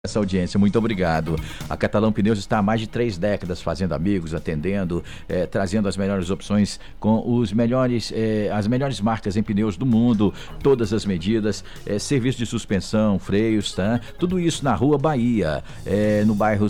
Essa audiência, muito obrigado. A Catalão Pneus está há mais de 3 décadas fazendo amigos, atendendo, trazendo as melhores opções com as melhores marcas em pneus do mundo, todas as medidas, serviço de suspensão, freios, tá? Tudo isso na Rua Bahia, no bairro